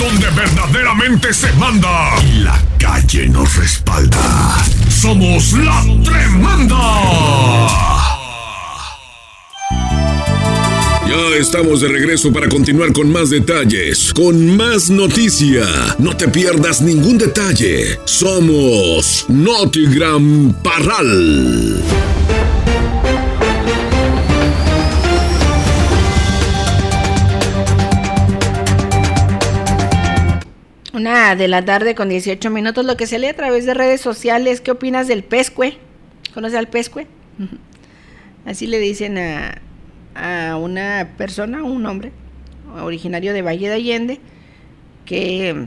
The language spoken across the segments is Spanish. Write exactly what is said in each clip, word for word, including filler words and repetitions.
donde verdaderamente se manda y la calle nos respalda. Somos la Tremenda. Ya estamos de regreso para continuar con más detalles, con más noticia. No te pierdas ningún detalle. Somos Notigram Parral. Una de la tarde con dieciocho minutos, lo que se lee a través de redes sociales. ¿Qué opinas del pescue? ¿Conoces al pescue? Así le dicen a, a una persona, un hombre originario de Valle de Allende, que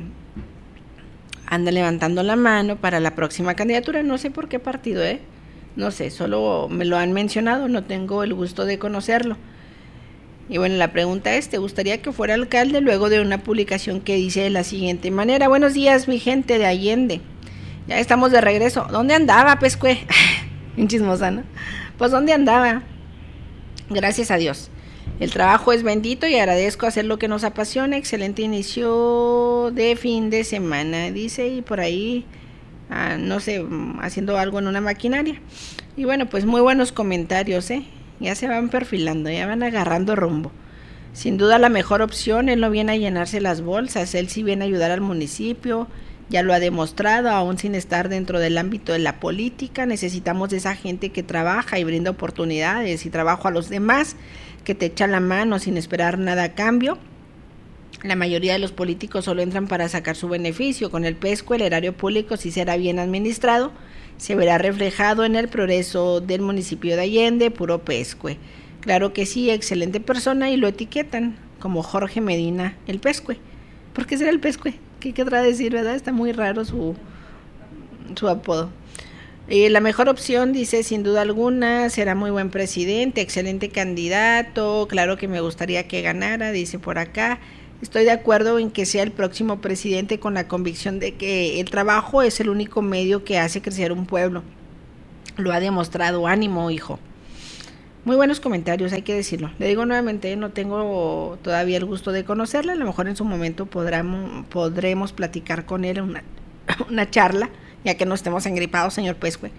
anda levantando la mano para la próxima candidatura. No sé por qué partido, ¿eh? No sé, solo me lo han mencionado, no tengo el gusto de conocerlo. Y bueno, la pregunta es, ¿te gustaría que fuera alcalde? Luego de una publicación que dice de la siguiente manera: buenos días, mi gente de Allende. Ya estamos de regreso. ¿Dónde andaba, pescue? Un chismosa, ¿no? Pues, ¿dónde andaba? Gracias a Dios. El trabajo es bendito y agradezco hacer lo que nos apasiona. Excelente inicio de fin de semana, dice, y por ahí, ah, no sé, haciendo algo en una maquinaria. Y bueno, pues muy buenos comentarios, ¿eh? Ya se van perfilando, ya van agarrando rumbo. Sin duda la mejor opción, él no viene a llenarse las bolsas, él sí viene a ayudar al municipio, ya lo ha demostrado, aún sin estar dentro del ámbito de la política. Necesitamos de esa gente que trabaja y brinda oportunidades y trabajo a los demás, que te echa la mano sin esperar nada a cambio. La mayoría de los políticos solo entran para sacar su beneficio. Con el pescue, el erario público, si será bien administrado, se verá reflejado en el progreso del municipio de Allende. Puro pescue. Claro que sí, excelente persona, y lo etiquetan como Jorge Medina el pescue. ¿Por qué será el pescue? ¿Qué querrá decir, verdad? Está muy raro su, su apodo. Eh, la mejor opción, dice, sin duda alguna, será muy buen presidente, excelente candidato, claro que me gustaría que ganara, dice por acá. Estoy de acuerdo en que sea el próximo presidente, con la convicción de que el trabajo es el único medio que hace crecer un pueblo. Lo ha demostrado. Ánimo, hijo. Muy buenos comentarios, hay que decirlo. Le digo nuevamente, no tengo todavía el gusto de conocerla. A lo mejor en su momento podremos, podremos platicar con él en una, una charla, ya que no estemos engripados, señor pescue.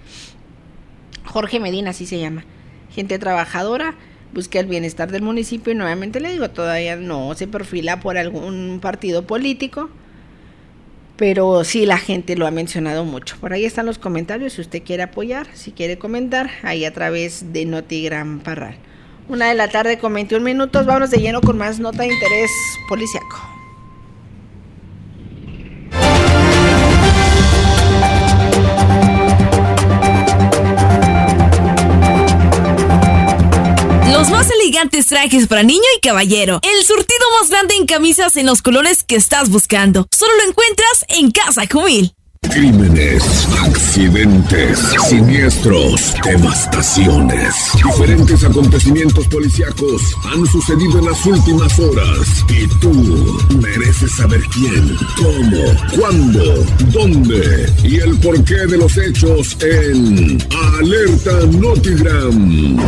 Jorge Medina, así se llama. Gente trabajadora, busca el bienestar del municipio, y nuevamente le digo, todavía no se perfila por algún partido político, pero sí la gente lo ha mencionado mucho. Por ahí están los comentarios, si usted quiere apoyar, si quiere comentar, ahí a través de Notigram Parral. Una de la tarde con veintiún minutos, vámonos de lleno con más nota de interés policiaco. Los más elegantes trajes para niño y caballero. El surtido más grande en camisas en los colores que estás buscando. Solo lo encuentras en Casa Jumil. Crímenes, accidentes, siniestros, devastaciones. Diferentes acontecimientos policíacos han sucedido en las últimas horas. Y tú mereces saber quién, cómo, cuándo, dónde y el porqué de los hechos en Alerta Notigram.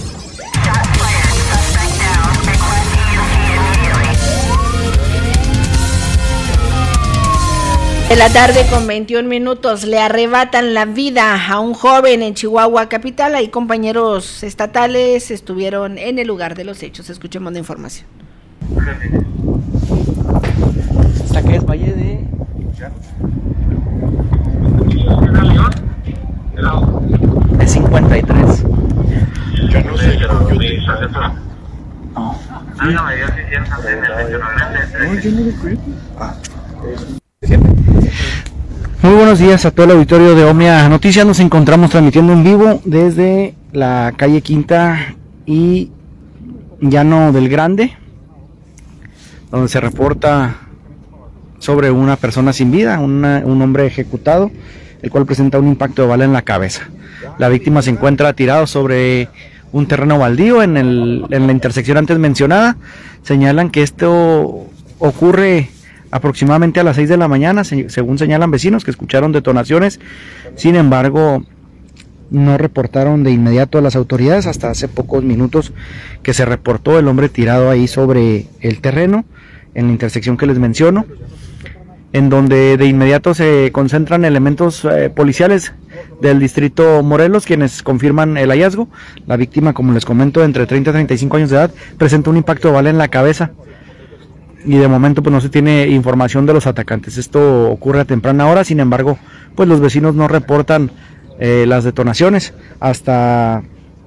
De la tarde con veintiún minutos, le arrebatan la vida a un joven en Chihuahua capital. Ahí compañeros estatales estuvieron en el lugar de los hechos. Escuchemos la información. ¿Esta qué es? Valle de... de cincuenta y tres. Yo no sé, yo digo. No. No, yo no recuerdo. Ah. Muy buenos días a todo el auditorio de Omnia Noticias. Nos encontramos transmitiendo en vivo desde la calle Quinta y Llano del Grande, donde se reporta sobre una persona sin vida, una, un hombre ejecutado, el cual presenta un impacto de bala en la cabeza. La víctima se encuentra tirado sobre un terreno baldío en, el, en la intersección antes mencionada. Señalan que esto ocurre aproximadamente a las seis de la mañana, según señalan vecinos que escucharon detonaciones. Sin embargo, no reportaron de inmediato a las autoridades hasta hace pocos minutos que se reportó el hombre tirado ahí sobre el terreno en la intersección que les menciono, en donde de inmediato se concentran elementos eh, policiales del distrito Morelos, quienes confirman el hallazgo. La víctima, como les comento, entre treinta a treinta y cinco años de edad, presenta un impacto de bala en la cabeza, y de momento pues no se tiene información de los atacantes. Esto ocurre a temprana hora, sin embargo, pues los vecinos no reportan eh, las detonaciones hasta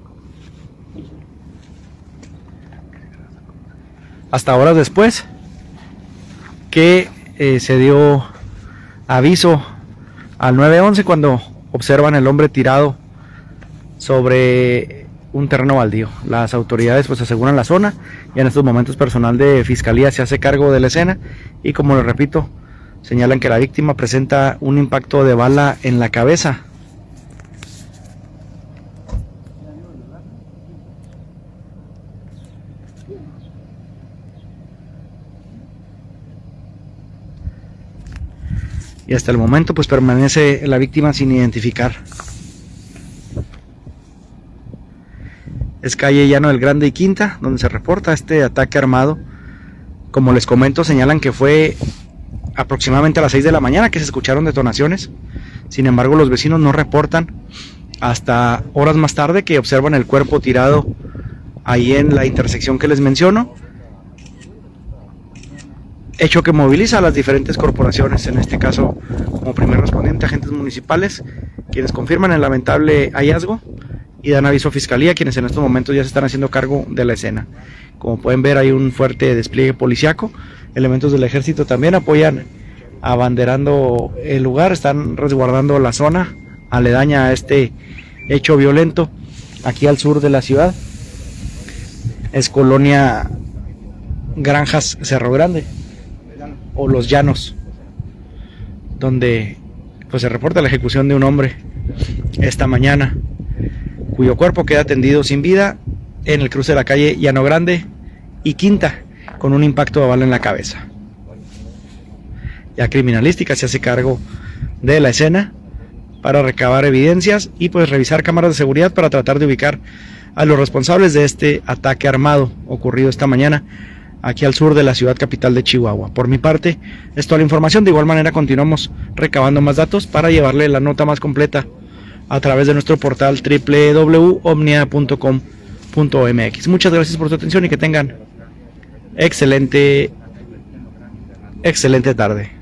hasta horas después que eh, se dio aviso al nueve once cuando observan el hombre tirado sobre un terreno baldío. Las autoridades pues aseguran la zona y en estos momentos personal de fiscalía se hace cargo de la escena y, como les repito, señalan que la víctima presenta un impacto de bala en la cabeza. Y hasta el momento pues permanece la víctima sin identificar. Es calle Llano del Grande y Quinta donde se reporta este ataque armado. Como les comento, señalan que fue aproximadamente a las seis de la mañana que se escucharon detonaciones. Sin embargo, los vecinos no reportan hasta horas más tarde que observan el cuerpo tirado ahí en la intersección que les menciono, hecho que moviliza a las diferentes corporaciones, en este caso como primer respondiente agentes municipales, quienes confirman el lamentable hallazgo y dan aviso a fiscalía, quienes en estos momentos ya se están haciendo cargo de la escena. Como pueden ver, hay un fuerte despliegue policiaco, elementos del ejército también apoyan abanderando el lugar, están resguardando la zona aledaña a este hecho violento aquí al sur de la ciudad. Es colonia Granjas Cerro Grande o Los Llanos, donde pues se reporta la ejecución de un hombre esta mañana, cuyo cuerpo queda tendido sin vida en el cruce de la calle Llano Grande y Quinta, con un impacto de bala en la cabeza. Ya criminalística se hace cargo de la escena para recabar evidencias y pues revisar cámaras de seguridad para tratar de ubicar a los responsables de este ataque armado ocurrido esta mañana aquí al sur de la ciudad capital de Chihuahua. Por mi parte, es toda la información. De igual manera continuamos recabando más datos para llevarle la nota más completa a través de nuestro portal doble u doble u doble u punto omnia punto com punto m x. Muchas gracias por su atención y que tengan excelente excelente tarde.